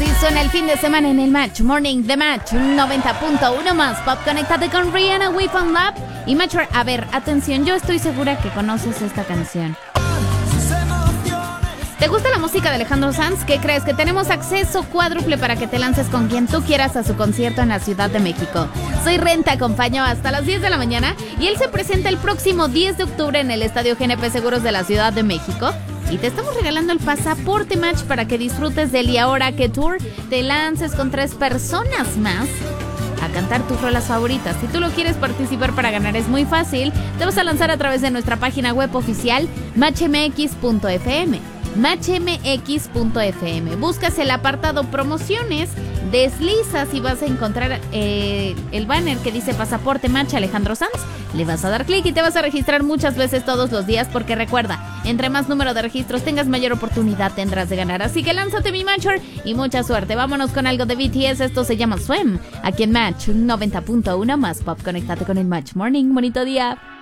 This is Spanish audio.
Así suena el fin de semana en el Match Morning de Match 90.1 más pop. Conéctate con Rihanna, We Found Love y Match. A ver, atención, yo estoy segura que conoces esta canción. ¿Te gusta la música de Alejandro Sanz? ¿Qué crees? Que tenemos acceso cuádruple para que te lances con quien tú quieras a su concierto en la Ciudad de México. Soy Ren, te acompaño hasta las 10 de la mañana y él se presenta el próximo 10 de octubre en el Estadio GNP Seguros de la Ciudad de México. Y te estamos regalando el pasaporte Match para que disfrutes del Y Ahora Que Tour. Te lances con 3 personas más a cantar tus rolas favoritas. Si tú lo quieres participar para ganar es muy fácil. Te vas a lanzar a través de nuestra página web oficial matchmx.fm. matchmx.fm. Buscas el apartado promociones, deslizas y vas a encontrar el banner que dice Pasaporte Match Alejandro Sanz. Le vas a dar clic y te vas a registrar muchas veces todos los días, porque recuerda, entre más número de registros tengas, mayor oportunidad tendrás de ganar. Así que lánzate, mi Matcher, y mucha suerte. Vámonos con algo de BTS. Esto se llama Swim, aquí en Match 90.1 más pop. Conéctate con el Match Morning. Bonito día.